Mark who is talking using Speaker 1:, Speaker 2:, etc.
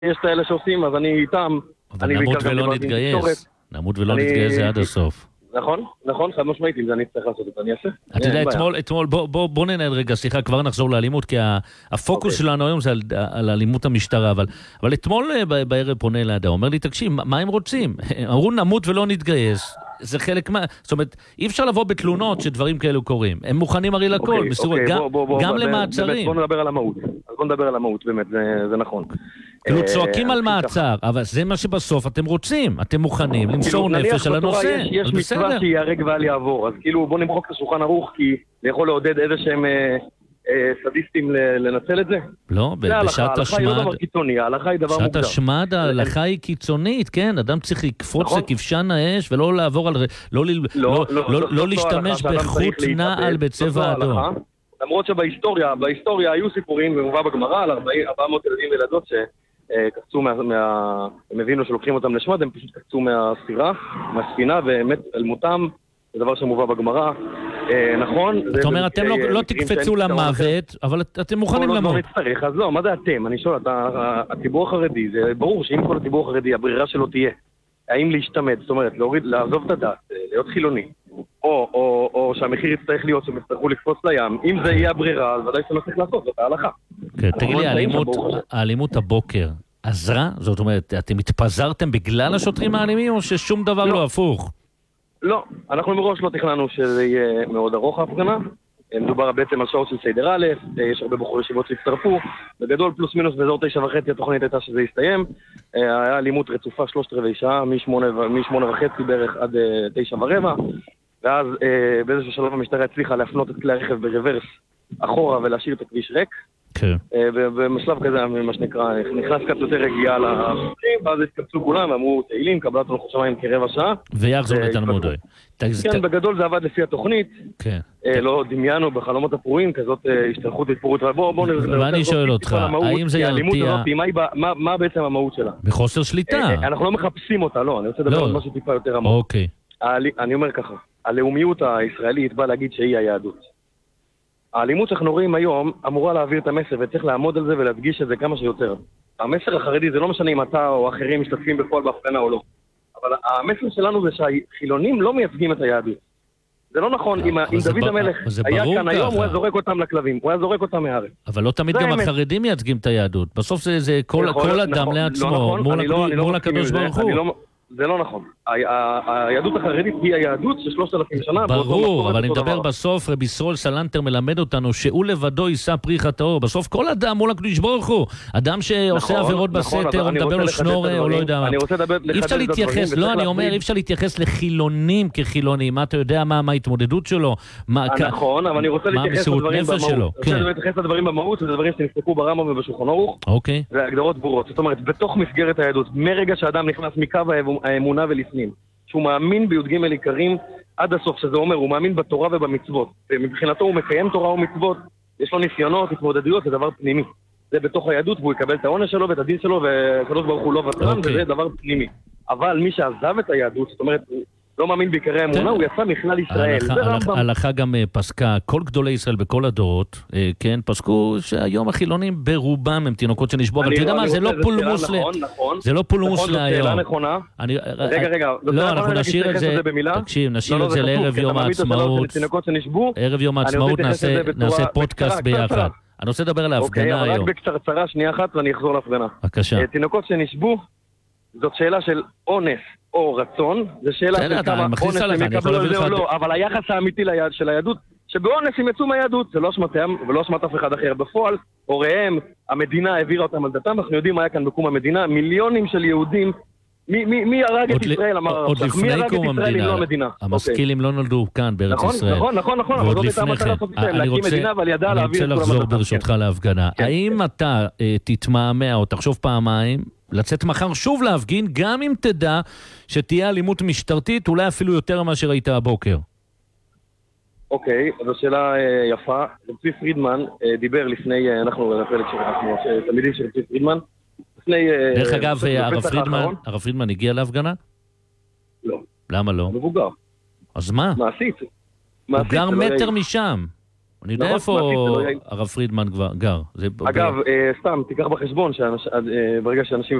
Speaker 1: יש את האלה שעושים, אז אני איתם.
Speaker 2: אבל נמות ולא נתגייס. נמות ולא נתגייס זה עד הסוף.
Speaker 1: נכון, חד משמעית, אם זה אני צריך לעשות את זה, אני אעשה.
Speaker 2: אתה יודע, אתמול, בוא ננהל רגע, סליחה, כבר נחזור לאלימות, כי הפוקוס שלנו היום זה על אלימות המשטרה, אבל אתמול בערב פונה לאדם, אומר לי, תקשיב, מה הם רוצים? אמרו נמות ולא נתגייס, זה חלק מה, זאת אומרת, אי אפשר לבוא בתלונות שדברים כאלו קורים, הם מוכנים הרי לכל, גם למעצרים.
Speaker 1: בוא נדבר על המהות, באמת, זה נכון.
Speaker 2: כאילו צועקים על מעצר, אבל זה מה שבסוף אתם רוצים, אתם מוכנים למסור נפש על הנושא.
Speaker 1: יש מצווה שיהרג ואל יעבור, אז כאילו בוא נמחוק את השולחן ערוך, כי זה יכול לעודד איזה שהם סדיסטים לנצל את זה.
Speaker 2: לא, בשעת השמד,
Speaker 1: ההלכה היא לא דבר קיצוני, ההלכה היא דבר מוגדר.
Speaker 2: בשעת השמד ההלכה היא קיצונית, כן, אדם צריך לקפוץ לכבשן האש ולא לעבור על, לא להשתמש בחוט נעל בצבע אדום.
Speaker 1: למרות שבהיסטוריה היו סיפורים, ומובא בגמרא על 400 ילדים וילדות שקצו הם הבינו שלוקחים אותם לשמד, הם פשוט קצו מהספינה, ומת אל מותם, זה דבר שמובא בגמרא, נכון?
Speaker 2: זאת אומרת, אתם לא תקפצו למוות, אבל אתם מוכנים למות.
Speaker 1: לא נצטרך, אז לא, מה זה אתם? אני שואל, הציבור החרדי, זה ברור שאם כל הציבור החרדי, הברירה שלו תהיה, האם להשתמד, זאת אומרת, לעזוב את הדת, להיות חילוני, או שהמחיר יצטרך להיות שהם יצטרכו לקפוץ לים, אם זה יהיה הברירה, אז ודאי שלא צריך לעשות, זאת ההלכה.
Speaker 2: תגיד לי, האלימות הבוקר עזרה? זאת אומרת, אתם התפזרתם בגלל השוטרים האלימים, או ששום דבר לא הפוך?
Speaker 1: לא, אנחנו מראש לא תכננו שזה יהיה מאוד ארוך ההפגנה, מדובר בעצם על שעות של סדר א', יש הרבה בחורי ישיבות שהצטרפו, בגדול פלוס מינוס באזור 9:30 התוכנית הייתה שזה יסתיים, היה אלימות רצופה 3/4 שעה, מ8:30 בערך עד 9:15, ואז באיזשהו שלב המשטרה הצליחה להפנות את כלי הרכב ברוורס אחורה ולהשאיר את הכביש ריק, ובשלב כזה, מה שנקרא, נכנס קצת יותר רגיעה לשוטרים, ואז התקבצו כולם, אמרו תהילים, קבלת הלכות שמיים כרבע שעה.
Speaker 2: ויחזור לתלמוד.
Speaker 1: כן, בגדול זה עבד לפי התוכנית. לא דמיינו בחלומות הפרועים, כזאת השתלחות התפורית.
Speaker 2: ואני שואל אותך, האם זה ירתיע?
Speaker 1: מה בעצם המהות שלה?
Speaker 2: בחוסר שליטה.
Speaker 1: אנחנו לא מחפשים אותה, לא, אני רוצה לדבר על משהו טיפה יותר עמוק.
Speaker 2: אוקיי.
Speaker 1: אני אומר ככה, הלאומיות הישראלית באה להגיד שהיא היהדות. האלימות שאנחנו רואים היום אמורה להעביר את המסר, וצריך לעמוד על זה ולהדגיש את זה כמה שיותר. המסר החרדי זה לא משנה אם אתה או אחרים משתתפים בפועל בהפגנה או לא. אבל המסר שלנו זה שהחילונים לא מייצגים את היהדות. זה לא נכון, אם דוד המלך היה כאן היום, הוא היה זורק אותם לכלבים, הוא היה זורק אותם מהארץ.
Speaker 2: אבל לא תמיד גם החרדים מייצגים את היהדות. בסוף זה כל אדם לעצמו, מול הקדוש ברוך הוא.
Speaker 1: זה לא נכון. היהדות החרדית היא היהדות של 3,000 שנה.
Speaker 2: ברור, אבל אני מדבר בסוף, רבי ישראל סלנטר מלמד אותנו שהוא לבדו יישא פרי חטאו. בסוף כל אדם מול הקדוש ברוך הוא. אדם שעושה עבירות בסתר, או מדבר לו שנורה, או לא יודע מה. אי אפשר להתייחס, לא, אני אומר, אי אפשר להתייחס לחילונים כחילונים. מה אתה יודע, מה ההתמודדות שלו?
Speaker 1: נכון, אבל אני רוצה להתייחס לדברים במהות, וזה דברים שנפסקו ברמב"ם ובשולחן ערוך.
Speaker 2: אוקיי.
Speaker 1: זה הגדרות ברורות. זאת אומרת, בתוך מסגרת היהדות, מרגע שאדם נכנס מקו האמונה ולפנים, שהוא מאמין בי"ג עיקרים עד הסוף, שזה אומר, הוא מאמין בתורה ובמצוות, ומבחינתו הוא מקיים תורה ומצוות, יש לו ניסיונות, התמודדויות, זה דבר פנימי. זה בתוך היהדות, והוא יקבל את העונש שלו ואת הדין שלו, והקדוש ברוך הוא לא ותרן, וזה דבר פנימי. אבל מי שעזב את היהדות, זאת אומרת, לא מאמין בעיקרי האמונה, הוא יצא מכלל ישראל.
Speaker 2: ההלכה גם פסקה, כל גדולי ישראל בכל הדורות, כן, פסקו שהיום החילונים ברובם הם תינוקות שנשבו, אבל אתה יודע מה, זה לא פולמוס זה לא פולמוס להיום.
Speaker 1: רגע,
Speaker 2: לא, אנחנו נשאיר את זה, תקשיב, נשאיר את זה לערב יום העצמאות, ערב יום העצמאות נעשה פודקאסט ביחד. אני רוצה לדבר על ההפגנה היום.
Speaker 1: רק בקצרצרה, שנייה אחת ואני אחזור להפגנה.
Speaker 2: בבקשה.
Speaker 1: תינוקות שנשבו, זאת שאלה של אונס או רצון, זה שאלה של כמה אונס הם יקבלו על זה או לא, אבל היחס האמיתי של היהדות, שבאונס הם יצאו מהיהדות, זה לא אשמתם ולא אשמת אף אחד אחר. בפועל, הוריהם, המדינה העבירה אותם על דתם, אנחנו יודעים מה היה כאן בקום המדינה, מיליונים של יהודים, מי הרג את ישראל, אמר הרב שך, מי הרג את ישראל אם לא המדינה?
Speaker 2: המשכילים לא נולדו כאן בארץ ישראל.
Speaker 1: נכון, אבל לפני כן, אני
Speaker 2: רוצה לחזור ברשותך להפגנה. האם אתה תתמהמה או תחשוב פעמיים, לצאת מחר שוב להפגין, גם אם תדע שתהיה אלימות משטרתית, אולי אפילו יותר ממה שראית הבוקר?
Speaker 1: אוקיי, זו שאלה יפה. רבי פרידמן דיבר לפני, אנחנו תלמידים של רבי פרידמן,
Speaker 2: דרך אגב, הרב פרידמן הגיע להפגנה?
Speaker 1: לא.
Speaker 2: למה לא?
Speaker 1: מבוגר.
Speaker 2: אז מה?
Speaker 1: מעשית.
Speaker 2: הוא גר מטר משם. אני יודע איפה הרב פרידמן גר.
Speaker 1: אגב, סתם, תיקח בחשבון שברגע שאנשים